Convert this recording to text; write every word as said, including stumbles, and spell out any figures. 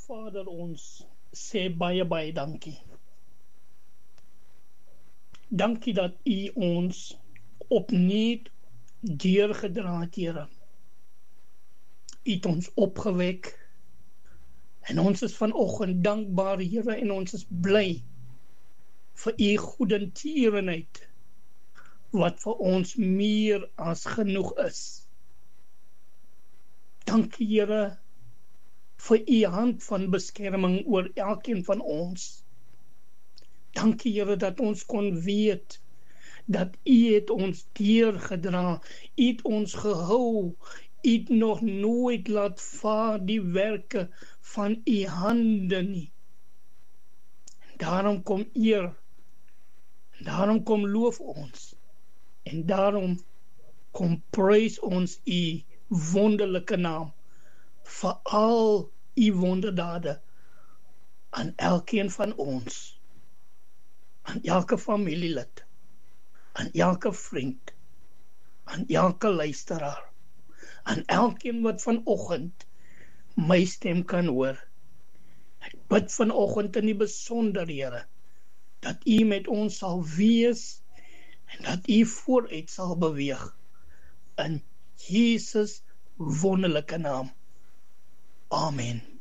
Vader, ons sê baie baie dankie. Dankie dat U ons opnuut deurgedra het, Here. U het ons opgewek en ons is vanoggend dankbaar, Here, en ons is bly vir U goedertierenheid wat vir ons meer as genoeg is. Dankie, Here, vir U hand van beskerming oor elkeen van ons. Dankie, Here, dat ons kon weet dat U het ons deurgedra, U het ons gehou, U het nog nooit laat vaar die werke van U hande nie. En daarom kom eer, en daarom kom loof ons, en daarom kom prys ons U wonderlike naam, vir al U wonderdade aan elkeen van ons, aan elke familielid, aan elke vriend, aan elke luisteraar, aan elkeen wat vanoggend my stem kan hoor. Ek bid vanoggend in die besonder, Here, dat U met ons sal wees en dat U vooruit sal beweeg in Jesus wonderlike naam. Amen.